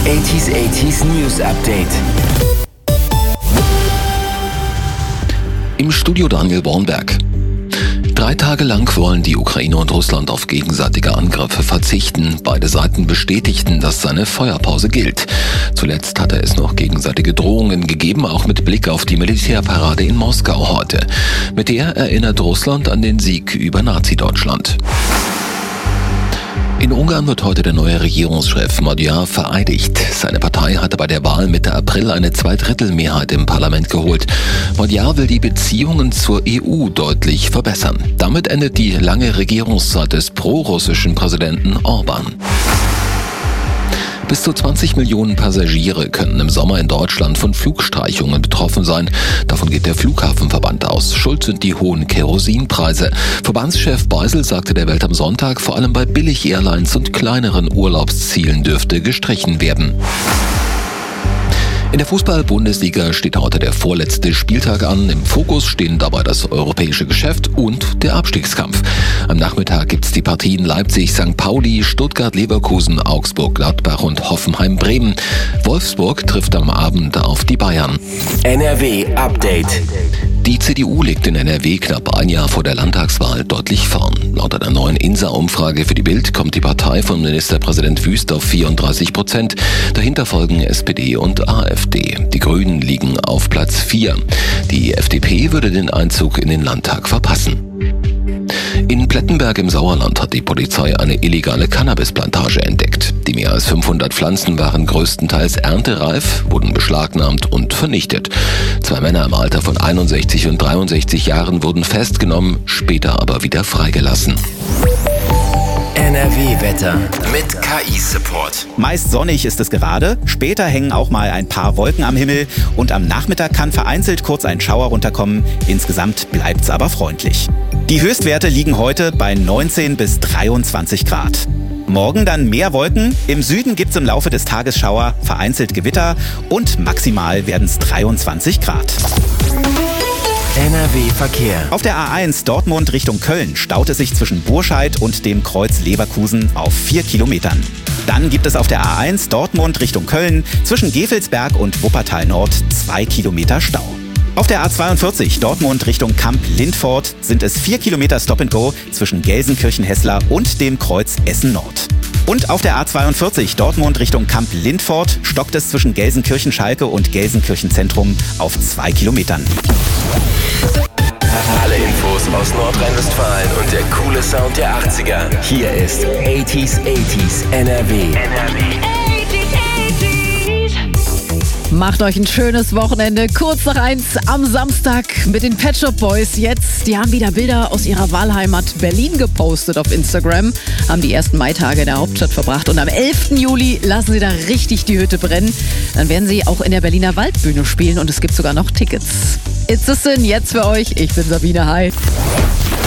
80s News Update. Im Studio Daniel Bornberg. 3 Tage lang wollen die Ukraine und Russland auf gegenseitige Angriffe verzichten. Beide Seiten bestätigten, dass eine Feuerpause gilt. Zuletzt hatte es noch gegenseitige Drohungen gegeben, auch mit Blick auf die Militärparade in Moskau heute. Mit der erinnert Russland an den Sieg über Nazi-Deutschland. In Ungarn wird heute der neue Regierungschef Magyar vereidigt. Seine Partei hatte bei der Wahl Mitte April eine 2/3 im Parlament geholt. Magyar will die Beziehungen zur EU deutlich verbessern. Damit endet die lange Regierungszeit des prorussischen Präsidenten Orban. Bis zu 20 Millionen Passagiere könnten im Sommer in Deutschland von Flugstreichungen betroffen sein. Davon geht der Flughafenverband aus. Schuld sind die hohen Kerosinpreise. Verbandschef Beisel sagte der Welt am Sonntag, vor allem bei Billig-Airlines und kleineren Urlaubszielen dürfte gestrichen werden. In der Fußball-Bundesliga steht heute der vorletzte Spieltag an. Im Fokus stehen dabei das europäische Geschäft und der Abstiegskampf. Am Nachmittag gibt's die Partien Leipzig, St. Pauli, Stuttgart-Leverkusen, Augsburg-Gladbach und Hoffenheim-Bremen. Wolfsburg trifft am Abend auf die Bayern. NRW Update. Die CDU liegt in NRW knapp ein Jahr vor der Landtagswahl deutlich vorn. Laut einer neuen INSA-Umfrage für die Bild kommt die Partei von Ministerpräsident Wüst auf 34%. Dahinter folgen SPD und AfD. Die Grünen liegen auf Platz 4. Die FDP würde den Einzug in den Landtag verpassen. In Plettenberg im Sauerland hat die Polizei eine illegale Cannabisplantage entdeckt. Die mehr als 500 Pflanzen waren größtenteils erntereif, wurden beschlagnahmt und vernichtet. 2 Männer im Alter von 61 und 63 Jahren wurden festgenommen, später aber wieder freigelassen. NRW-Wetter mit KI-Support. Meist sonnig ist es gerade, später hängen auch mal ein paar Wolken am Himmel und am Nachmittag kann vereinzelt kurz ein Schauer runterkommen. Insgesamt bleibt's aber freundlich. Die Höchstwerte liegen heute bei 19 bis 23 Grad. Morgen dann mehr Wolken, im Süden gibt's im Laufe des Tages Schauer, vereinzelt Gewitter und maximal werden's 23 Grad. NRW-Verkehr. Auf der A1 Dortmund Richtung Köln staut es sich zwischen Burscheid und dem Kreuz Leverkusen auf 4 Kilometern. Dann gibt es auf der A1 Dortmund Richtung Köln zwischen Gevelsberg und Wuppertal Nord 2 Kilometer Stau. Auf der A42 Dortmund Richtung Kamp-Lindfort sind es 4 Kilometer Stop-and-Go zwischen Gelsenkirchen-Hessler und dem Kreuz Essen-Nord. Und auf der A42 Dortmund Richtung Kamp-Lindfort stockt es zwischen Gelsenkirchen-Schalke und Gelsenkirchen-Zentrum auf 2 Kilometern. Alle Infos aus Nordrhein-Westfalen und der coole Sound der 80er. Hier ist 80s NRW. Macht euch ein schönes Wochenende. Kurz nach 1 am Samstag mit den Pet Shop Boys jetzt. Die haben wieder Bilder aus ihrer Wahlheimat Berlin gepostet auf Instagram. Haben die ersten Maitage in der Hauptstadt verbracht. Und am 11. Juli lassen sie da richtig die Hütte brennen. Dann werden sie auch in der Berliner Waldbühne spielen und es gibt sogar noch Tickets. It's a Sin jetzt für euch. Ich bin Sabine. Hi.